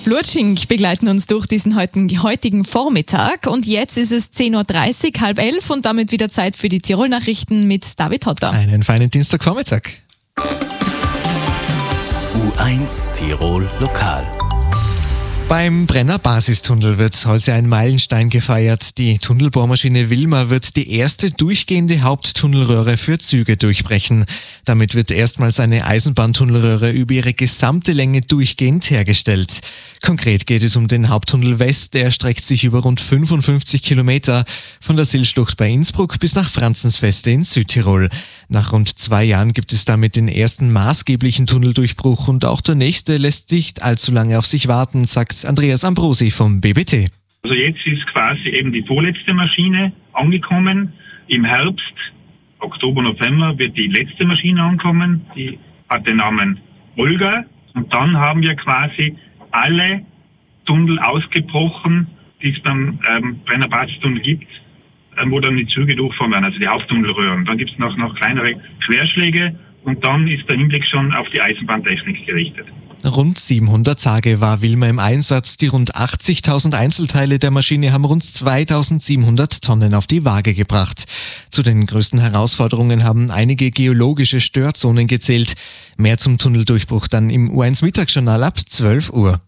Blutschink begleiten uns durch diesen heutigen Vormittag. Und jetzt ist es 10.30 Uhr, 10:30 und damit wieder Zeit für die Tirol-Nachrichten mit David Hotter. Einen feinen Dienstagvormittag. U1 Tirol Lokal. Beim Brenner Basistunnel wird heute ein Meilenstein gefeiert. Die Tunnelbohrmaschine Wilma wird die erste durchgehende Haupttunnelröhre für Züge durchbrechen. Damit wird erstmals eine Eisenbahntunnelröhre über ihre gesamte Länge durchgehend hergestellt. Konkret geht es um den Haupttunnel West, der streckt sich über rund 55 Kilometer von der Sillschlucht bei Innsbruck bis nach Franzensfeste in Südtirol. Nach rund 2 Jahren gibt es damit den ersten maßgeblichen Tunneldurchbruch und auch der nächste lässt nicht allzu lange auf sich warten, sagt Andreas Ambrosi vom BBT. Also jetzt ist quasi eben die vorletzte Maschine angekommen. Im Herbst, Oktober, November wird die letzte Maschine ankommen. Die hat den Namen Olga. Und dann haben wir quasi alle Tunnel ausgebrochen, die es beim Brenner Basistunnel gibt, wo dann die Züge durchfahren werden, also die Haupttunnelröhren. Dann gibt es noch kleinere Querschläge und dann ist der Hinblick schon auf die Eisenbahntechnik gerichtet. Rund 700 Tage war Wilma im Einsatz. Die rund 80.000 Einzelteile der Maschine haben rund 2.700 Tonnen auf die Waage gebracht. Zu den größten Herausforderungen haben einige geologische Störzonen gezählt. Mehr zum Tunneldurchbruch dann im U1 Mittagsjournal ab 12 Uhr.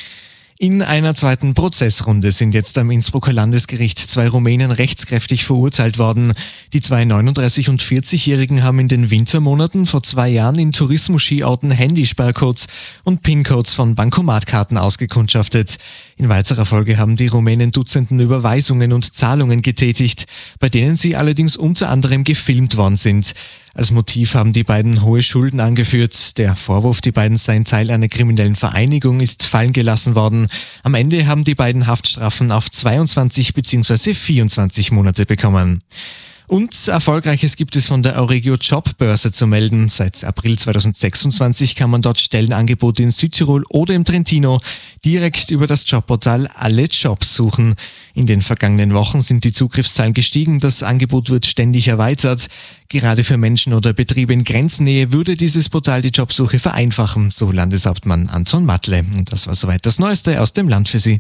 In einer zweiten Prozessrunde sind jetzt am Innsbrucker Landesgericht 2 Rumänen rechtskräftig verurteilt worden. Die 2 39- und 40-Jährigen haben in den Wintermonaten vor 2 Jahren in Tourismus-Skiorten Handysperrcodes und PIN-Codes von Bankomatkarten ausgekundschaftet. In weiterer Folge haben die Rumänen Dutzenden Überweisungen und Zahlungen getätigt, bei denen sie allerdings unter anderem gefilmt worden sind. Als Motiv haben die beiden hohe Schulden angeführt. Der Vorwurf, die beiden seien Teil einer kriminellen Vereinigung, ist fallen gelassen worden. Am Ende haben die beiden Haftstrafen auf 22 bzw. 24 Monate bekommen. Und Erfolgreiches gibt es von der Euregio Jobbörse zu melden. Seit April 2026 kann man dort Stellenangebote in Südtirol oder im Trentino direkt über das Jobportal Alle Jobs suchen. In den vergangenen Wochen sind die Zugriffszahlen gestiegen, das Angebot wird ständig erweitert. Gerade für Menschen oder Betriebe in Grenznähe würde dieses Portal die Jobsuche vereinfachen, so Landeshauptmann Anton Matle. Und das war soweit das Neueste aus dem Land für Sie.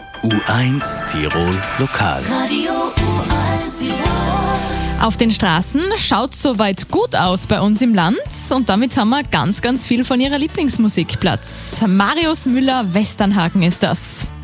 U1 Tirol Lokal. Radio U1 Tirol. Auf den Straßen schaut soweit gut aus bei uns im Land und damit haben wir ganz, ganz viel von ihrer Lieblingsmusik Platz. Marius Müller-Westernhagen ist das.